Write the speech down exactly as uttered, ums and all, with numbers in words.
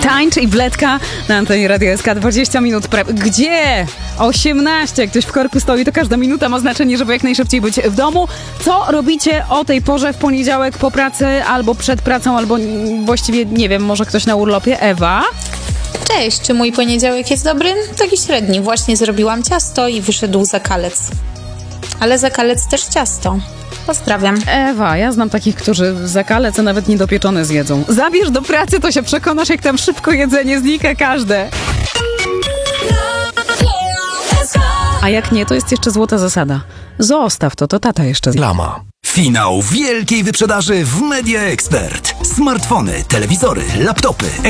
Tańcz i Wletka na antenie Radia S K. dwadzieścia minut prep. Gdzie? osiemnaście. Jak ktoś w korku stoi, to każda minuta ma znaczenie, żeby jak najszybciej być w domu. Co robicie o tej porze w poniedziałek po pracy, albo przed pracą, albo właściwie, nie wiem, może ktoś na urlopie? Ewa? Cześć, czy mój poniedziałek jest dobry? Taki średni. Właśnie zrobiłam ciasto i wyszedł zakalec. Ale zakalec też ciasto. Pozdrawiam. Ewa, ja znam takich, którzy zakalec, a nawet niedopieczone zjedzą. Zabierz do pracy, to się przekonasz, jak tam szybko jedzenie znika każde. A jak nie, to jest jeszcze złota zasada. Zostaw to, to tata jeszcze... Reklama. Finał wielkiej wyprzedaży w Media Expert. Smartfony, telewizory, laptopy,